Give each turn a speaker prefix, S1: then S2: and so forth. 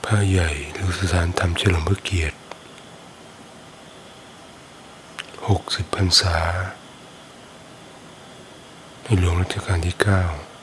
S1: พระใหญ่หรือสถานธรรมเฉลิมพระเกียรติ60 พรรษาในหลวงรัชกาลที่ 9